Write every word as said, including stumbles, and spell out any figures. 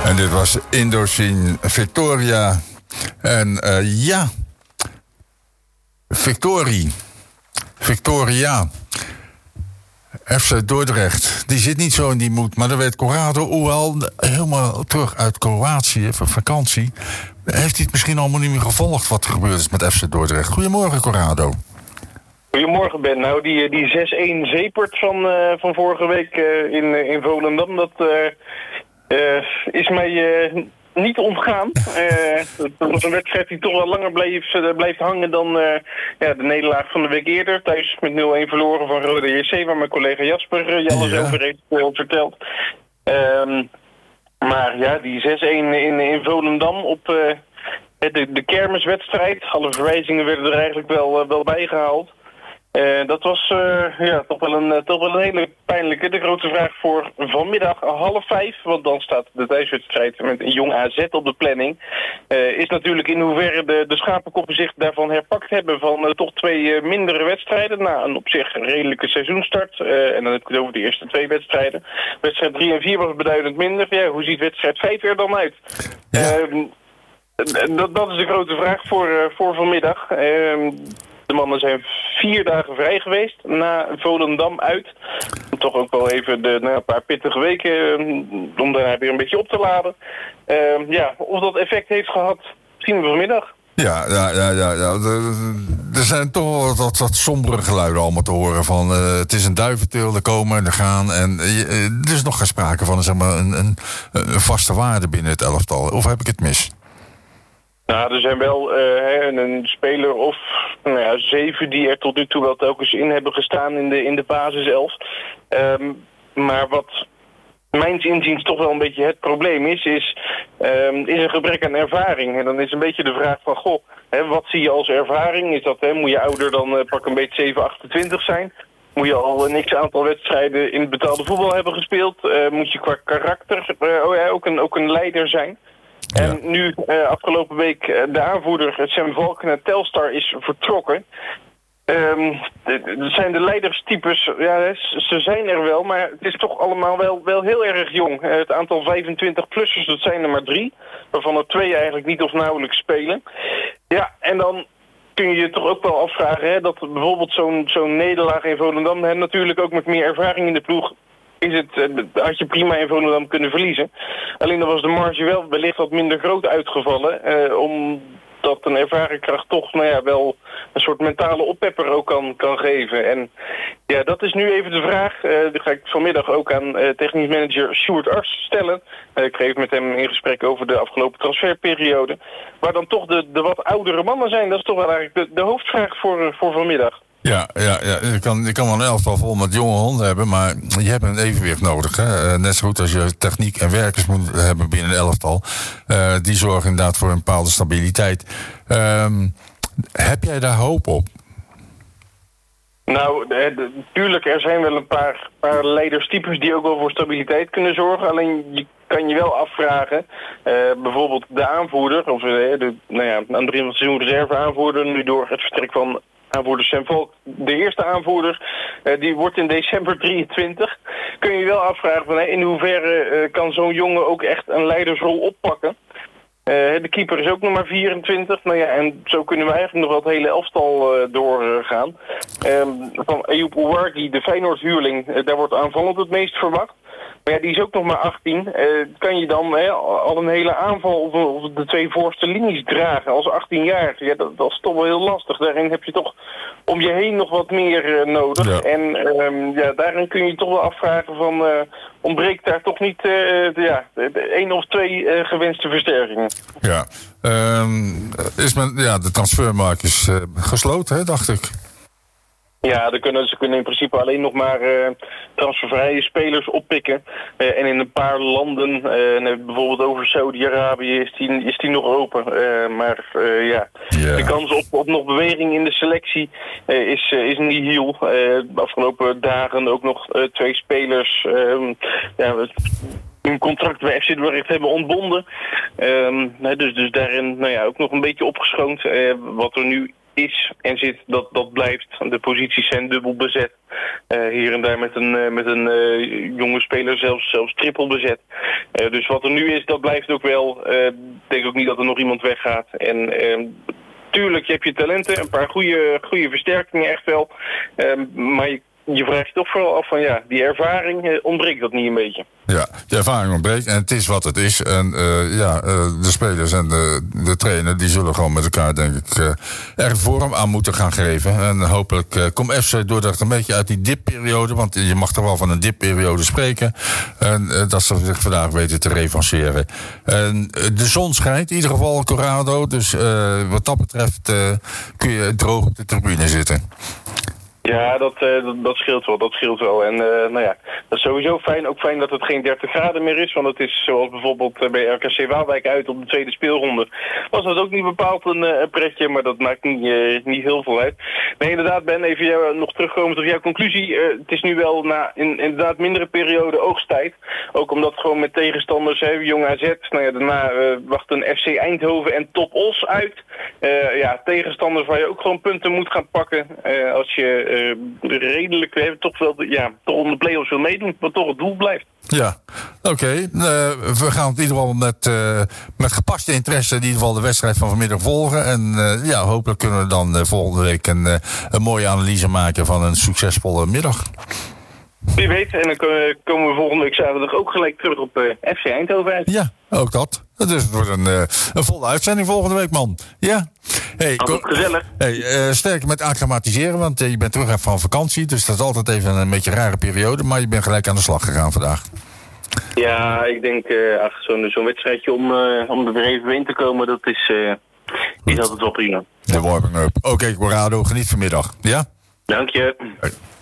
En dit was Indochine Victoria. En uh, ja, Victorie. Victoria. F C Dordrecht, die zit niet zo in die moed. Maar dan weet Corrado, hoewel helemaal terug uit Kroatië, van vakantie, heeft hij het misschien allemaal niet meer gevolgd wat er gebeurd is met F C Dordrecht. Goedemorgen, Corrado. Goedemorgen, Ben. Nou, die, die zes-een zeepert van, uh, van vorige week uh, in, in Volendam, dat uh, uh, is mij uh, niet ontgaan. Uh, dat was een wedstrijd die toch wel langer bleef, uh, blijft hangen dan uh, ja, de nederlaag van de week eerder. Thuis met nul-een verloren van Roda J C, waar mijn collega Jasper uh, je alles ja. over heeft uh, verteld. Um, maar ja, die zes-een in, in Volendam op uh, de, de kermiswedstrijd. Alle verwijzingen werden er eigenlijk wel, uh, wel bijgehaald. Uh, dat was uh, ja, toch, wel een, uh, toch wel een hele pijnlijke. De grote vraag voor vanmiddag half vijf, want dan staat de thuiswedstrijd met een Jong A Z op de planning. Uh, is natuurlijk in hoeverre de, de schapenkoppen zich daarvan herpakt hebben van uh, toch twee uh, mindere wedstrijden. Na een op zich redelijke seizoenstart. Uh, en dan heb ik het over de eerste twee wedstrijden. Wedstrijd drie en vier was beduidend minder. Ja, hoe ziet wedstrijd vijf er dan uit? Ja. Uh, dat, dat is de grote vraag voor, uh, voor vanmiddag. Uh, De mannen zijn vier dagen vrij geweest na Volendam uit. Toch ook wel even de, nou, een paar pittige weken om daarna weer een beetje op te laden. Uh, ja, of dat effect heeft gehad, zien we vanmiddag. Ja, ja, ja, ja, ja. Er zijn toch wel wat, wat sombere geluiden allemaal te horen van uh, het is een duiventil, er komen en er gaan. En uh, er is nog geen sprake van zeg maar, een, een, een vaste waarde binnen het elftal. Of heb ik het mis? Nou, er zijn wel uh, een speler of nou ja, zeven die er tot nu toe wel telkens in hebben gestaan in de, in de basiself. Um, maar wat mijns inziens toch wel een beetje het probleem is, is, um, is een gebrek aan ervaring. En dan is een beetje de vraag van, goh, hè, wat zie je als ervaring? Is dat, hè, moet je ouder dan uh, pak een beetje zeven, achtentwintig zijn? Moet je al een x-aantal wedstrijden in het betaalde voetbal hebben gespeeld? Uh, moet je qua karakter uh, oh ja, ook, een, ook een leider zijn? Ja. En nu, uh, afgelopen week, uh, de aanvoerder Sam Valk naar Telstar is vertrokken. Um, dat zijn de leiderstypes, ja, ze zijn er wel, maar het is toch allemaal wel, wel heel erg jong. Uh, het aantal vijfentwintig-plussers, dat zijn er maar drie, waarvan er twee eigenlijk niet of nauwelijks spelen. Ja, en dan kun je je toch ook wel afvragen, hè, dat bijvoorbeeld zo'n, zo'n nederlaag in Volendam, hè, natuurlijk ook met meer ervaring in de ploeg, is het, had je prima in Volendam kunnen verliezen. Alleen dan was de marge wel wellicht wat minder groot uitgevallen. Eh, omdat een ervaren kracht toch nou ja, wel een soort mentale oppepper ook kan, kan geven. En ja, dat is nu even de vraag. Uh, die ga ik vanmiddag ook aan uh, technisch manager Sjoerd Ars stellen. Uh, ik geef met hem in gesprek over de afgelopen transferperiode. Waar dan toch de, de wat oudere mannen zijn. Dat is toch wel eigenlijk de, de hoofdvraag voor, voor vanmiddag. Ja, ja, ja. Je kan, je kan wel een elftal vol met jonge honden hebben, maar je hebt een evenwicht nodig. Hè? Net zo goed als je techniek en werkers moet hebben binnen een elftal. Uh, die zorgen inderdaad voor een bepaalde stabiliteit. Um, heb jij daar hoop op? Nou, natuurlijk, er zijn wel een paar, paar leiderstypes die ook wel voor stabiliteit kunnen zorgen. Alleen je kan je wel afvragen, uh, bijvoorbeeld de aanvoerder, of uh, de, nou ja, aan het begin van het seizoen reserveaanvoerder, nu door het vertrek van aanvoerder Sam Valk, de eerste aanvoerder, uh, die wordt in december drieëntwintig. Kun je je wel afvragen van hey, in hoeverre uh, kan zo'n jongen ook echt een leidersrol oppakken. Uh, de keeper is ook nog maar vierentwintig. Nou ja, en zo kunnen we eigenlijk nog wel het hele elftal uh, doorgaan. Uh, van Ayoub Ouarghi, de Feyenoord-huurling, uh, daar wordt aanvallend het meest verwacht. Maar ja, die is ook nog maar achttien. Uh, kan je dan hè, al een hele aanval op, op de twee voorste linies dragen als achttienjarige? Ja, dat, dat is toch wel heel lastig. Daarin heb je toch om je heen nog wat meer uh, nodig. Ja. En um, ja, daarin kun je je toch wel afvragen van, uh, ontbreekt daar toch niet uh, de, ja, de één of twee uh, gewenste versterkingen? Ja, um, is men, ja de transfermarkt is uh, gesloten, hè, dacht ik. Ja, dan kunnen, ze kunnen in principe alleen nog maar uh, transfervrije spelers oppikken. Uh, en in een paar landen, uh, bijvoorbeeld over Saudi-Arabië, is die, is die nog open. Uh, maar uh, ja, yeah. de kans op, op nog beweging in de selectie uh, is, uh, is nihil. Uh, de afgelopen dagen ook nog uh, twee spelers uh, ja, hun contract bij F C Dordrecht hebben ontbonden. Uh, dus, dus daarin nou ja, ook nog een beetje opgeschoond. Uh, wat er nu is en zit, dat, dat blijft. De posities zijn dubbel bezet. Uh, hier en daar met een, uh, met een uh, jonge speler zelfs, zelfs trippel bezet. Uh, dus wat er nu is, dat blijft ook wel. Ik uh, denk ook niet dat er nog iemand weggaat. En uh, tuurlijk, je hebt je talenten, een paar goede, goede versterkingen echt wel. Uh, maar je, je vraagt je toch vooral af van ja, die ervaring, uh, ontbreekt dat niet een beetje? Ja, de ervaring ontbreekt en het is wat het is. En uh, ja, uh, de spelers en de, de trainer, die zullen gewoon met elkaar, denk ik, uh, er vorm aan moeten gaan geven. En hopelijk uh, komt F C Dordrecht een beetje uit die dipperiode, want je mag toch wel van een dipperiode spreken. En uh, dat ze zich vandaag weten te revanceren. En uh, de zon schijnt, in ieder geval Corrado. Dus uh, wat dat betreft uh, kun je droog op de tribune zitten. Ja, dat, uh, dat, dat scheelt wel, dat scheelt wel. En uh, nou ja, dat is sowieso fijn. Ook fijn dat het geen dertig graden meer is. Want het is zoals bijvoorbeeld bij R K C Waalwijk uit op de tweede speelronde. Was dat ook niet bepaald een, uh, een pretje, maar dat maakt niet, uh, niet heel veel uit. Nee, inderdaad, Ben, even jou, nog terugkomen op jouw conclusie. Uh, het is nu wel na in, inderdaad mindere periode oogsttijd. Ook omdat gewoon met tegenstanders, hè, Jong A Z, nou ja, daarna uh, wacht een F C Eindhoven en Top Os uit. Uh, ja, tegenstanders waar je ook gewoon punten moet gaan pakken. Uh, als je... Uh, redelijk, we hebben toch wel de, ja, toch om de play-offs wil meedoen, wat toch het doel blijft. Ja, oké. Okay. Uh, we gaan in ieder geval met, uh, met gepaste interesse in ieder geval de wedstrijd van vanmiddag volgen. En uh, ja, hopelijk kunnen we dan uh, volgende week een, uh, een mooie analyse maken van een succesvolle middag. Wie weet, en dan komen we volgende week zaterdag ook gelijk terug op uh, F C Eindhoven uit. Ja, ook dat. Dus het wordt een, uh, een volle uitzending volgende week, man. Ja. Hey, altijd ko- gezellig. Hey, uh, sterk met acclimatiseren, want uh, je bent terug van vakantie. Dus dat is altijd even een beetje een rare periode. Maar je bent gelijk aan de slag gegaan vandaag. Ja, ik denk, uh, ach, zo'n, zo'n wedstrijdje om, uh, om er weer even in te komen, dat is, uh, is altijd wel prima. De warming up. Oké, okay, Corrado, geniet vanmiddag. Ja? Dank je. Hey.